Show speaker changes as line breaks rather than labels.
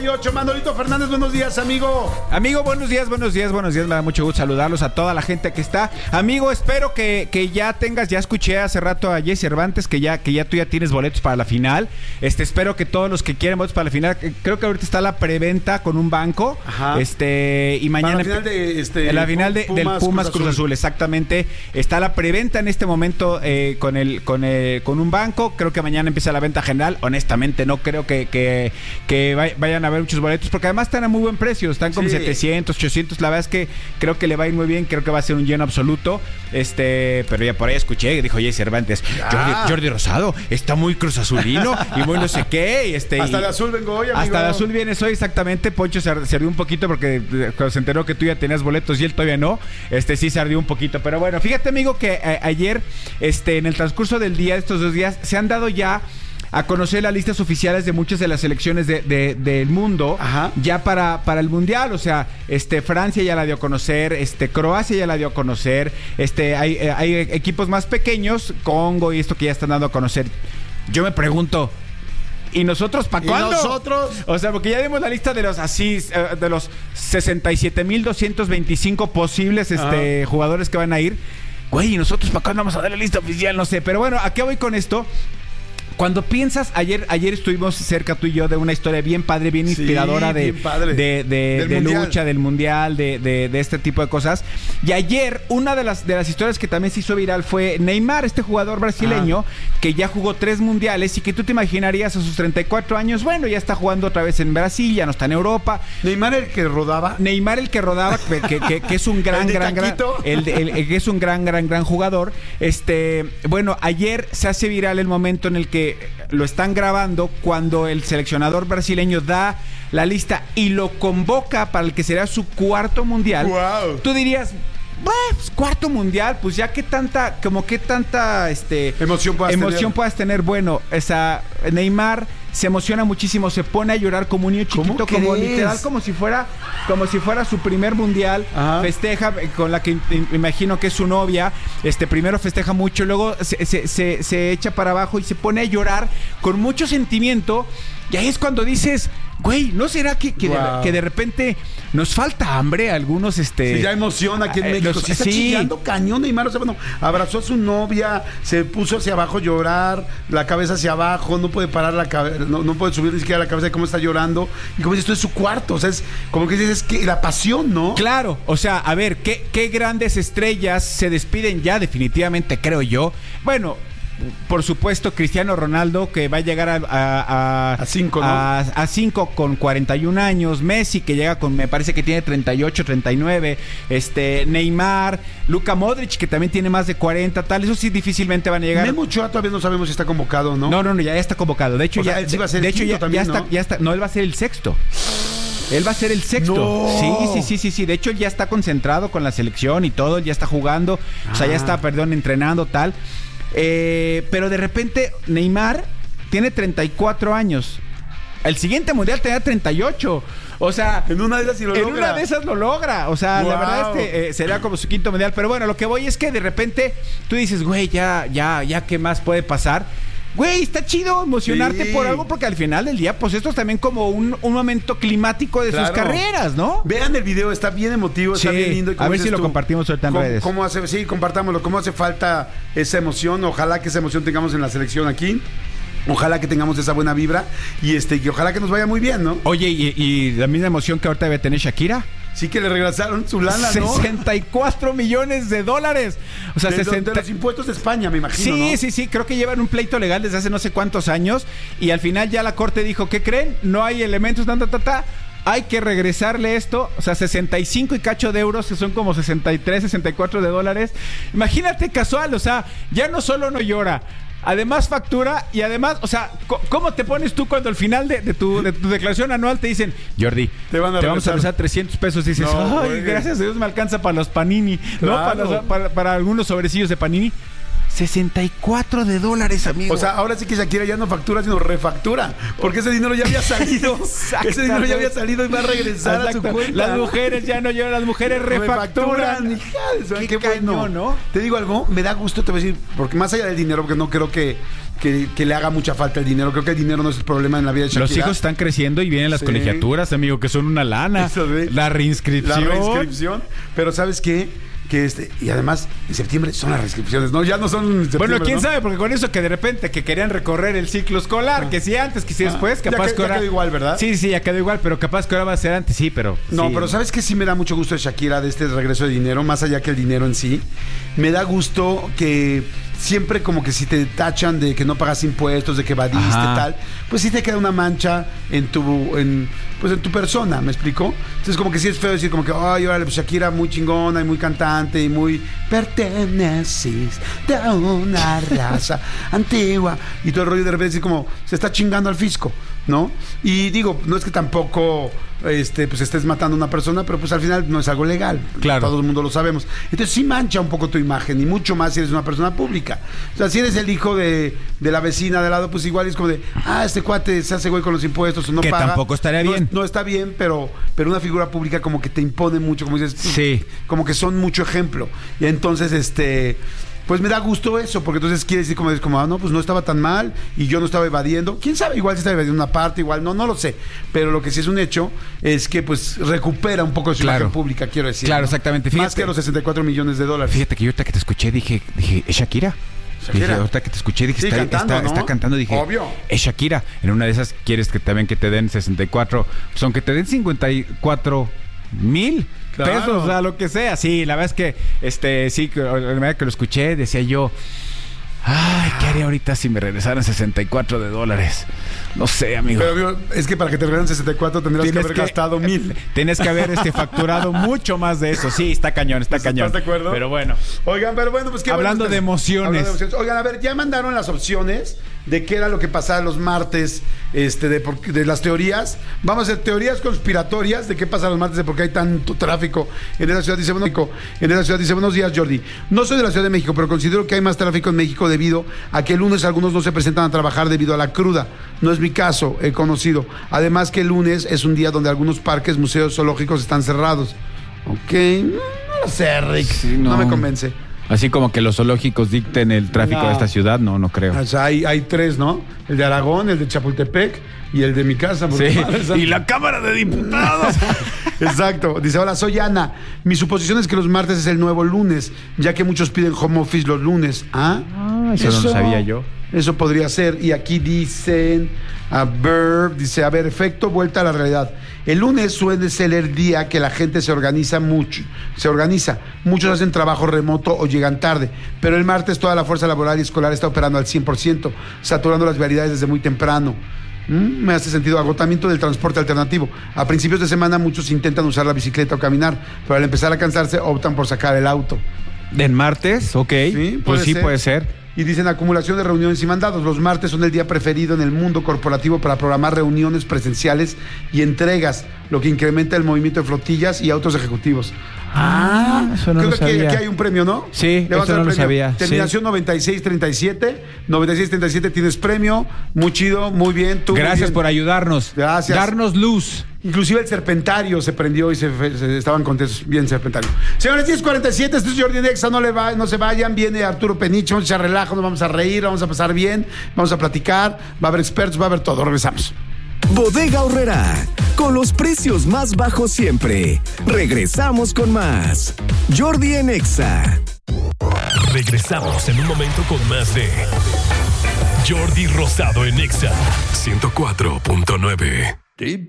38. Manolito Fernández, buenos días, amigo.
Amigo, buenos días. Me da mucho gusto saludarlos a toda la gente que está. Amigo, espero que ya escuché hace rato a Jesse Cervantes que ya tú ya tienes boletos para la final. Espero que todos los que quieren boletos para la final, creo que ahorita está la preventa con un banco.
Ajá.
Y mañana
para
la final del Pumas Cruz Azul, exactamente. Está la preventa en este momento con un banco. Creo que mañana empieza la venta general. Honestamente, no creo que vayan a haber muchos boletos, porque además están a muy buen precio. Están como 700, 800. La verdad es que creo que le va a ir muy bien. Creo que va a ser un lleno absoluto. Pero ya por ahí escuché, dijo Jesse Cervantes, Jordi Rosado está muy Cruz Azulino y muy no sé qué.
Hasta el azul vengo hoy, amigo.
Hasta el azul vienes hoy, exactamente. Poncho se ardió un poquito porque cuando se enteró que tú ya tenías boletos y él todavía no. Sí se ardió un poquito. Pero bueno, fíjate, amigo, que ayer, en el transcurso del día, estos 2 días, se han dado ya a conocer las listas oficiales de muchas de las selecciones del mundo.
Ajá.
Ya para el Mundial. O sea, Francia ya la dio a conocer, Croacia ya la dio a conocer, hay equipos más pequeños, Congo y esto que ya están dando a conocer. Yo me pregunto, ¿y nosotros para cuándo?
¿Y nosotros?
O sea, porque ya dimos la lista de los 67,225 posibles jugadores que van a ir. Güey, ¿y nosotros para cuándo vamos a dar la lista oficial? No sé, pero bueno, ¿a qué voy con esto? Cuando piensas, ayer estuvimos cerca tú y yo de una historia bien padre, bien inspiradora de lucha, del mundial, de este tipo de cosas. Y ayer una de las historias que también se hizo viral fue Neymar, este jugador brasileño que ya jugó 3 mundiales y que tú te imaginarías a sus 34 años, bueno, ya está jugando otra vez en Brasil, ya no está en Europa.
Neymar el que rodaba,
que es un gran que es un gran jugador. Bueno, ayer se hace viral el momento en el que lo están grabando cuando el seleccionador brasileño da la lista y lo convoca para el que será su 4º mundial.
Wow.
Tú dirías, pues, 4º mundial, pues ya qué tanta emoción puedas tener. Bueno, Neymar se emociona muchísimo, se pone a llorar como un niño chiquito, como literal, como si fuera su primer mundial. Ajá. Festeja con la que imagino que es su novia. Primero festeja mucho, luego se echa para abajo y se pone a llorar con mucho sentimiento. Y ahí es cuando dices, güey, ¿no será que de repente nos falta hambre a algunos?
Sí, ya emoción aquí en México. Está chillando cañón Neymar. O sea, bueno, abrazó a su novia, se puso hacia abajo a llorar, la cabeza hacia abajo, no puede parar la cabeza, no puede subir ni siquiera la cabeza de cómo está llorando. Y como dices, esto es su cuarto. O sea, es como que dices, es que la pasión, ¿no?
Claro, o sea, a ver, ¿qué grandes estrellas se despiden ya definitivamente, creo yo? Bueno, por supuesto, Cristiano Ronaldo, que va a llegar a
5, ¿no?
A 5 con 41 años. Messi, que llega me parece que tiene 38, 39. Neymar, Luka Modric, que también tiene más de 40, tal. Eso sí, difícilmente van a llegar.
Memo Ochoa todavía no sabemos si está convocado, ¿no?
No, ya está convocado. De hecho,
él sí va a ser el quinto también, ¿no?
Ya está. No, él va a ser el sexto. Él va a ser el sexto.
No.
Sí. De hecho, él ya está concentrado con la selección y todo. Él ya está jugando. O sea, ya está, entrenando, tal. Pero de repente Neymar tiene 34 años. El siguiente mundial tenía 38. O sea,
en una de esas
lo logra. O sea, wow. La verdad es que sería como su 5º mundial. Pero bueno, lo que voy es que de repente tú dices, güey, ya, ¿qué más puede pasar? Güey, está chido emocionarte por algo, porque al final del día, pues esto es también como un momento climático de sus carreras, ¿no?
Vean el video, está bien emotivo, está bien lindo. Y
a ver si lo compartimos ahorita en redes.
Compartámoslo. ¿Cómo hace falta esa emoción? Ojalá que esa emoción tengamos en la selección aquí. Ojalá que tengamos esa buena vibra y y ojalá que nos vaya muy bien, ¿no?
Oye, y la misma emoción que ahorita debe tener Shakira.
Sí, que le regresaron su lana, ¿no?
$64 millones. O sea,
de los impuestos de España, me imagino, ¿no?
Sí. Creo que llevan un pleito legal desde hace no sé cuántos años. Y al final ya la corte dijo, ¿qué creen? No hay elementos, hay que regresarle esto. O sea, 65 y cacho de euros, que son como 63, 64 de dólares. Imagínate, casual, o sea, ya no solo no llora, además factura y además, o sea, ¿cómo te pones tú cuando al final de tu declaración anual te dicen, Jordi, te vamos a regresar $300? Dices, ay, gracias a Dios me alcanza para los panini, claro. ¿No? Para algunos sobrecillos de panini. $64, amigo.
O sea, ahora sí que Shakira ya no factura, sino refactura. Porque ese dinero ya había salido. Ese dinero ya había salido y va a regresar a su cuenta.
Las mujeres ya no lloran, las mujeres refacturan.
Hija de qué bueno, ¿no? Te digo algo, me da gusto, te voy a decir, porque más allá del dinero, porque no creo que que le haga mucha falta el dinero. Creo que el dinero no es el problema en la vida de Shakira.
Los hijos están creciendo y vienen las colegiaturas, amigo, que son una lana. La reinscripción.
Pero ¿sabes qué? Y además en septiembre son las reinscripciones, ¿no? Ya no son en septiembre.
Bueno, quién sabe, porque con eso que de repente que querían recorrer el ciclo escolar, que si antes, que si después, capaz que ahora.
Ya quedó igual, ¿verdad?
Sí, ya quedó igual, pero capaz que ahora va a ser antes, sí, pero.
No,
sí.
pero ¿sabes qué? Sí me da mucho gusto de Shakira, de este regreso de dinero, más allá que el dinero en sí. Me da gusto que siempre como que si te tachan de que no pagas impuestos, de que evadiste, tal, pues sí te queda una mancha en tu persona, ¿me explico? Entonces como que sí es feo decir como que, ay, órale, pues Shakira muy chingona y muy cantante y muy perteneces de una raza antigua y todo el rollo, de repente decir como se está chingando al fisco, ¿no? Y digo, no es que tampoco pues estés matando a una persona, pero pues al final no es algo legal.
Claro.
Todo el mundo lo sabemos. Entonces sí mancha un poco tu imagen, y mucho más si eres una persona pública. O sea, si eres el hijo de la vecina de al lado, pues igual es como de, este cuate se hace güey con los impuestos o no paga.
Que tampoco estaría bien.
No está bien, pero una figura pública como que te impone mucho, como dices,
sí,
como que son mucho ejemplo. Y entonces, pues me da gusto eso, porque entonces quiere decir como no, pues no estaba tan mal y yo no estaba evadiendo. ¿Quién sabe? Igual se estaba evadiendo una parte, igual no lo sé. Pero lo que sí es un hecho es que pues recupera un poco de su imagen pública, quiero decir.
Claro,
¿no?
exactamente.
Fíjate, más que los $64 millones.
Fíjate que yo ahorita que te escuché dije, ¿es Shakira? Dije, ahorita que te escuché, dije, sí, está cantando, dije, obvio. Es Shakira. En una de esas quieres que también que te den 64, pues aunque te den 54,000 pesos, o sea, lo que sea. Sí, la verdad es que sí, la manera que lo escuché, decía yo, ay, ¿qué haría ahorita si me regresaran $64? No sé, amigo.
Pero es que para que te regresen 64 tendrías que haber gastado 1,000.
Tienes que haber facturado mucho más de eso. Sí, está cañón. ¿Estás de acuerdo? Pero bueno.
Oigan, pues qué
hablando de emociones.
Oigan, a ver, ya mandaron las opciones de qué era lo que pasaba los martes, de las teorías. Vamos a hacer teorías conspiratorias de qué pasa los martes, de por qué hay tanto tráfico en esa ciudad. Dice, buenos días, Jordi. No soy de la Ciudad de México, pero considero que hay más tráfico en México debido a que el lunes algunos no se presentan a trabajar debido a la cruda. No es mi caso, he conocido. Además que el lunes es un día donde algunos parques, museos, zoológicos están cerrados. Ok, no lo sé, Rick. Sí, no me convence.
Así como que los zoológicos dicten el tráfico de esta ciudad, no creo.
O sea, hay tres, ¿no? El de Aragón, el de Chapultepec y el de mi casa.
Sí. Y la Cámara de Diputados.
Exacto. Dice, hola, soy Ana. Mi suposición es que los martes es el nuevo lunes, ya que muchos piden home office los lunes.
Eso no lo sabía yo.
Eso podría ser. Y aquí dicen, a ver, efecto, vuelta a la realidad. El lunes suele ser el día que la gente se organiza mucho. Muchos hacen trabajo remoto o llegan tarde. Pero el martes toda la fuerza laboral y escolar está operando al 100%, saturando las vialidades desde muy temprano. Me hace sentido. Agotamiento del transporte alternativo. A principios de semana muchos intentan usar la bicicleta o caminar, pero al empezar a cansarse optan por sacar el auto.
¿En martes? Ok. Sí, puede ser.
Y dicen acumulación de reuniones y mandados. Los martes son el día preferido en el mundo corporativo para programar reuniones presenciales y entregas, lo que incrementa el movimiento de flotillas y autos ejecutivos.
Eso no lo sabía.
Creo que aquí hay un premio, ¿no?
Sí, eso no lo sabía.
Terminación 9637. 9637 tienes premio. Muy chido, muy bien.
Gracias por ayudarnos.
Gracias.
Darnos luz.
Inclusive el Serpentario se prendió y se estaban contentos. Bien, Serpentario. Señores, 10:47, esto es Jordi en Exa, no se vayan. Viene Arturo Peniche, vamos a echar relajo, nos vamos a reír, vamos a pasar bien, vamos a platicar, va a haber expertos, va a haber todo. Regresamos.
Bodega Aurrerá, con los precios más bajos siempre. Regresamos con más. Jordi en Exa.
Regresamos en un momento con más de Jordi Rosado en Exa 104.9.